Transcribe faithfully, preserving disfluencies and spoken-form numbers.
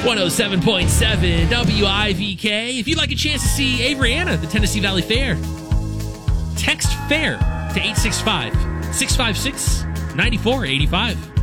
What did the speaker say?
one oh seven point seven W I V K. If you'd like a chance to see Avery Anna at the Tennessee Valley Fair, text FAIR to eight six five, six five six, nine four eight five.